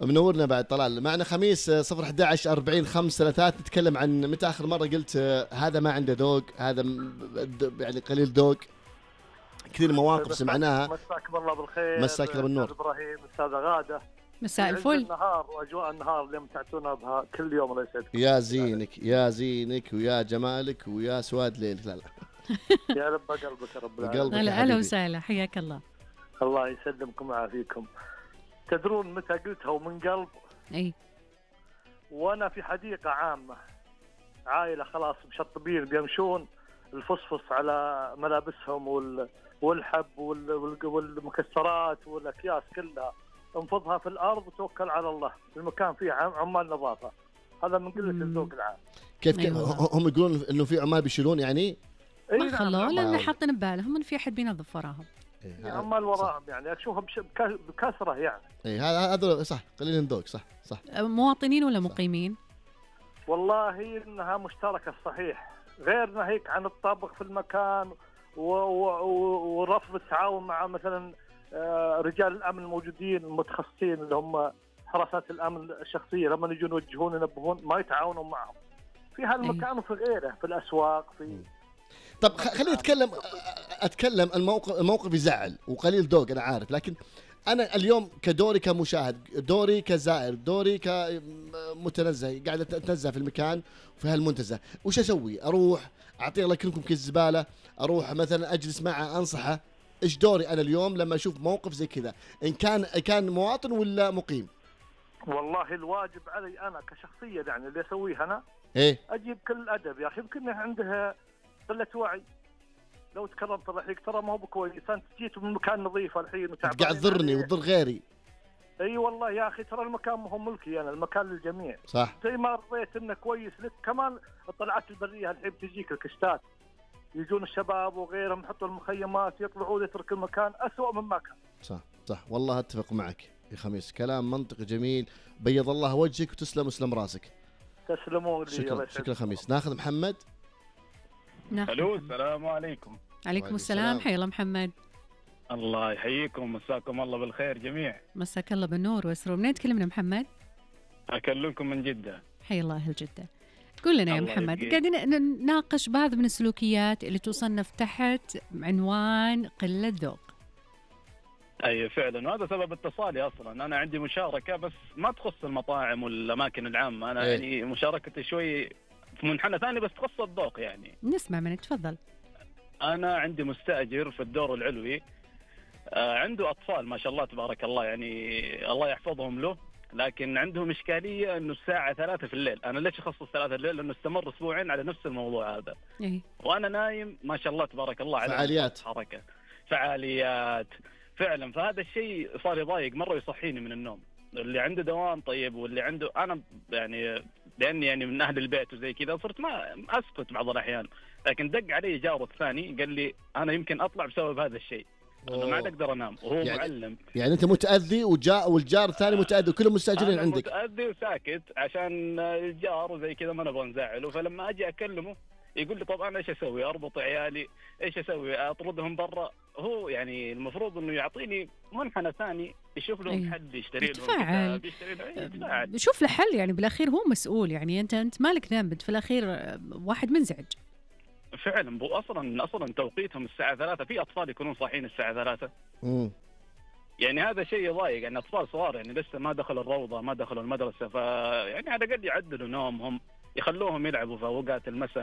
منورنا بعد طلال. معنا خميس 011 40 533. نتكلم عن متى آخر مرة قلت هذا ما عنده ذوق، هذا يعني قليل ذوق. كثير مواقف سمعناها. مساكم الله بالخير. مساك الله بالنور. أستاذ إبراهيم، أستاذة غادة. مساء الفل. النهار وأجواء النهار اللي متعتونا بها كل يوم. الله يسعدك. يا زينك يا زينك ويا جمالك ويا سواد ليلك. لا يا رب قلبك يا رب العالمين. هلا وسهلا، حياك الله. الله يسلمكم ويعافيكم. تدرون متى قلتها ومن قلب؟ اي وانا في حديقه عامه، عائله خلاص مشطبين بيمشون، الفصفص على ملابسهم والحب والمكسرات والاكياس كلها، انفضها في الارض وتوكل على الله. المكان فيه عمال نظافه، هذا من قله الذوق العام. كيف هم يقولون انه في عمال بيشيلون يعني؟ ما خلوه لان حاطين ببالهم ان في احد بينظف وراهم. عمال وراهم يعني اشوفها بكثره يعني. هذا صح، قليل الذوق. صح. مواطنين ولا مقيمين؟ والله انها مشتركه صحيح، غير ناهيك عن الطبخ في المكان ورفض التعاون مع مثلا رجال الامن الموجودين المتخصصين اللي هم حراسات الامن الشخصيه، لما يجون يوجهون ينبهون ما يتعاونون معهم في هالمكان وفي غيره في الاسواق في. طب خليني اتكلم. الموقف يزعل وقليل ذوق انا عارف، لكن انا اليوم كدوري كمشاهد، دوري كزائر، دوري كمتنزه قاعد اتنزه في المكان في هالمنتزه، وش اسوي؟ اروح اعطيه الله يكرمكم كيس زباله، اروح مثلا اجلس معه انصحه؟ ايش دوري انا اليوم لما اشوف موقف زي كذا، ان كان مواطن ولا مقيم؟ والله الواجب علي انا كشخصيه يعني اللي اسويه انا اجيب كل ادب يا اخي. يمكن عنده قله وعي، لو تكرمت الله يحييك ترى ما هو بكويس، انت جيت من مكان نظيف الحين وتعبان قاعد تضرني وتضر غيري. اي والله يا اخي ترى المكان ما هو ملكي انا، المكان للجميع. صح. زي ما رضيت انه كويس لك كمان. الطلعات البريه الحين تجيك الكشتات، يجون الشباب وغيرهم يحطوا المخيمات يطلعوا يترك المكان أسوأ مما كان. صح والله اتفق معك يا خميس، كلام منطقي جميل، بيض الله وجهك وتسلم راسك. تسلمون لي. شكرا خميس. ناخذ محمد. الو السلام عليكم. عليكم السلام. حيا الله محمد. الله يحييكم، مساكم الله بالخير جميع. مساك الله بالنور وسرور. منين تكلمنا محمد؟ اكلمكم من جده. حيا الله اهل جده. قول لنا يا محمد، قاعدين نناقش بعض من السلوكيات اللي تصنف تحت عنوان قله ذوق. اي فعلا، وهذا سبب اتصالي اصلا. انا عندي مشاركه بس ما تخص المطاعم والاماكن العامه، انا يعني مشاركتي شوي في منحنى ثاني بس تخص الذوق يعني. نسمع منك، تفضل. انا عندي مستاجر في الدور العلوي، عنده اطفال ما شاء الله تبارك الله، يعني الله يحفظهم له، لكن عندهم إشكالية أنه الساعة 3 في الليل. أنا ليش أخصص 3 الليل؟ لأنه استمر أسبوعين على نفس الموضوع هذا. وأنا نايم ما شاء الله تبارك الله على فعاليات حركة فعاليات فعلا. فهذا الشيء صار يضايق مرة ويصحيني من النوم. اللي عنده دوام طيب واللي عنده، أنا يعني لأني يعني من أهل البيت وزي كذا صرت ما أسكت بعض الأحيان، لكن دق علي جاره الثاني قال لي أنا يمكن أطلع بسبب هذا الشيء، أنا ما أقدر أنام وهو يعني معلم. يعني أنت متأذي والجار الثاني متأذي وكلهم مستأجرين عندك. متأذي وساكت عشان الجار وزي كذا ما نبغى نزعله. فلما أجي أكلمه يقول لي طب أنا إيش أسوي؟ أربط عيالي؟ إيش أسوي؟ أطردهم برا؟ هو يعني المفروض إنه يعطيني منحنى ثاني يشوف لهم حل، يشتري لهم كتاب، يشتري لهم شوف له حل يعني. بالأخير هو مسؤول يعني، أنت مالك ذنب، في الأخير واحد منزعج فعلا. اصلا توقيتهم الساعه 3، في اطفال يكونون صاحيين الساعه 3. يعني هذا شيء يضايق، يعني اطفال صغار يعني لسه ما دخلوا الروضه ما دخلوا المدرسه، يعني على الاقل يعدلوا نومهم، يخلوهم يلعبوا في اوقات المساء.